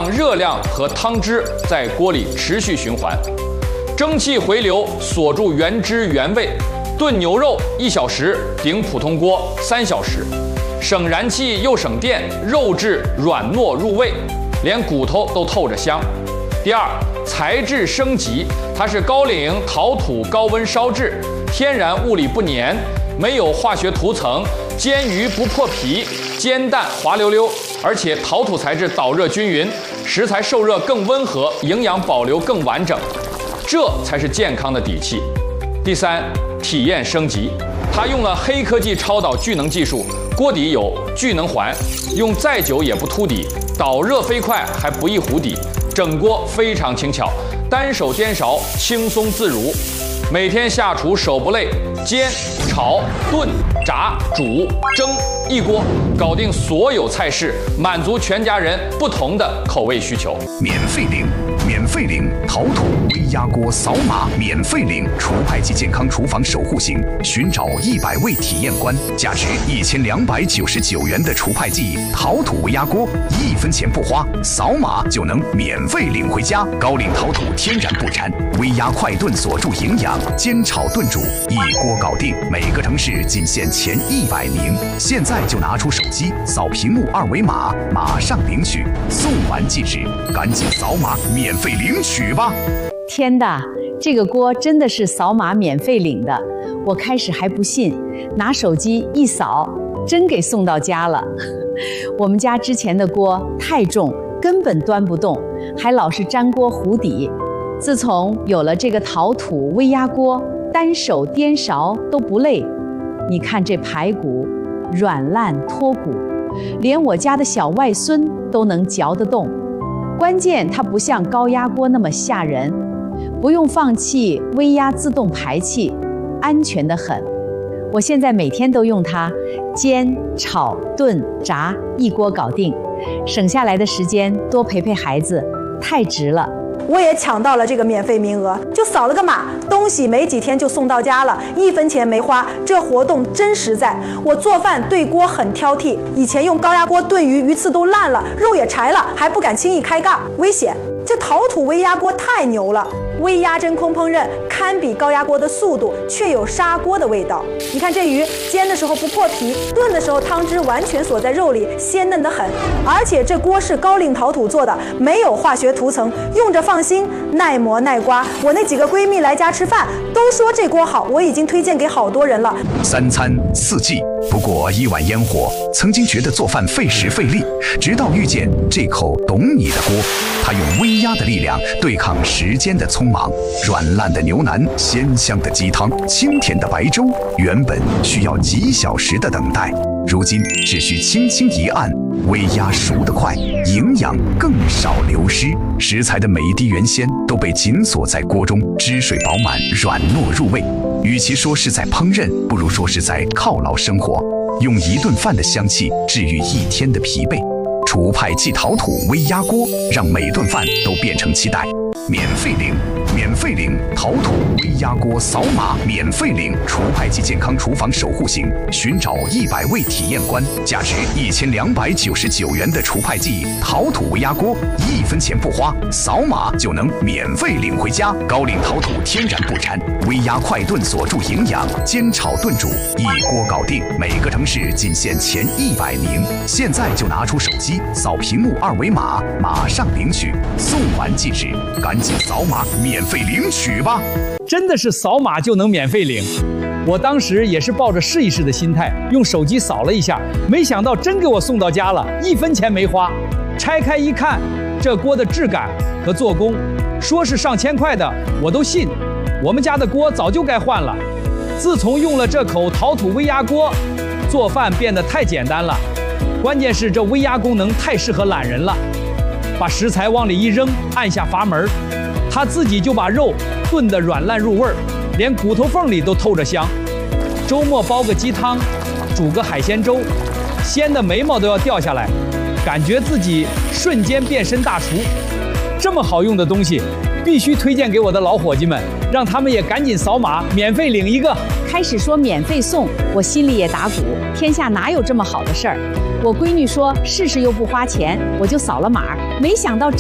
热量和汤汁在锅里持续循环，蒸汽回流锁住原汁原味。炖牛肉1小时，顶普通锅3小时，省燃气又省电，肉质软糯入味，连骨头都透着香。第二，材质升级，它是高岭陶土高温烧制，天然物理不粘，没有化学涂层，煎鱼不破皮，煎蛋滑溜溜，而且陶土材质导热均匀，食材受热更温和，营养保留更完整，这才是健康的底气。第三，体验升级，它用了黑科技超导聚能技术，锅底有聚能环，用再久也不凸底，导热飞快还不易糊底，整锅非常轻巧，单手颠勺轻松自如。每天下厨手不累，煎、炒、炖、炸、煮、蒸，一锅搞定所有菜式，满足全家人不同的口味需求。 免费领，免费领陶土微压锅，扫码免费领除派系健康厨房守护型，寻找100位体验官，价值1299元的除派记忆陶土微压锅，1分钱不花，扫码就能免费领回家。高岭陶土天然不粘，微压快炖锁住营养，煎炒炖煮一锅搞定，每个城市仅限前100名。现在就拿出手机扫屏幕2维码，马上领取，送完即止，赶紧扫码免费领取吧！ 天的，这个锅真的是扫码免费领的，我开始还不信，拿手机一扫，真给送到家了。我们家之前的锅太重，根本端不动，还老是粘锅糊底。自从有了这个陶土微压锅，单手颠勺都不累。你看这排骨软烂脱骨，连我家的小外孙都能嚼得动。关键它不像高压锅那么吓人，不用放气，微压自动排气，安全得很。我现在每天都用它煎、炒、炖、炸，一锅搞定，省下来的时间多陪陪孩子，太值了。 我也抢到了这个免费名额，就扫了个码，东西没几天就送到家了，1分钱没花，这活动真实在。我做饭对锅很挑剔，以前用高压锅炖鱼，鱼刺都烂了，肉也柴了，还不敢轻易开盖，危险。这陶土微压锅太牛了，微压真空烹饪堪比高压锅的速度，却有砂锅的味道。你看这鱼煎的时候不破皮，炖的时候汤汁完全锁在肉里，鲜嫩得很。而且这锅是高岭陶土做的，没有化学涂层，用着放心，耐磨耐刮。我那几个闺蜜来家吃饭都说这锅好，我已经推荐给好多人了。 3餐4季，不过1碗烟火。曾经觉得做饭费时费力，直到遇见这口懂你的锅，它用微压的力量对抗时间的匆忙，软烂的牛腩，鲜香的鸡汤，清甜的白粥，原本需要几小时的等待，如今只需轻轻一按，微压熟得快，营养更少流失，食材的每一滴原鲜都被紧锁在锅中，汁水饱满，软糯入味。与其说是在烹饪，不如说是在犒劳生活，用一顿饭的香气治愈一天的疲惫。除派系陶土微压锅，让每顿饭都变成期待。免费领，免费领陶土微压锅，扫码免费领除派系健康厨房守护型，寻找100位体验官，价值1299元的除派记忆陶土微压锅，1分钱不花，扫码就能免费领回家。高岭陶土天然不粘，微压快炖锁住营养，煎炒炖煮一锅搞定，每个城市仅限前100名。现在就拿出手机扫屏幕2维码，马上领取，送完即止，赶紧扫码免费领取吧！ 真的是扫码就能免费领。我当时也是抱着试一试的心态，用手机扫了一下，没想到真给我送到家了，1分钱没花。拆开一看，这锅的质感和做工，说是上千块的，我都信。我们家的锅早就该换了。自从用了这口陶土微压锅，做饭变得太简单了。关键是这微压功能太适合懒人了，把食材往里一扔，按下阀门，它自己就把肉炖得软烂入味儿，连骨头缝里都透着香。周末煲个鸡汤，煮个海鲜粥，鲜的眉毛都要掉下来，感觉自己瞬间变身大厨。这么好用的东西，必须推荐给我的老伙计们，让他们也赶紧扫码免费领一个。 开始说免费送，我心里也打鼓，天下哪有这么好的事儿？我闺女说试试又不花钱，我就扫了码，没想到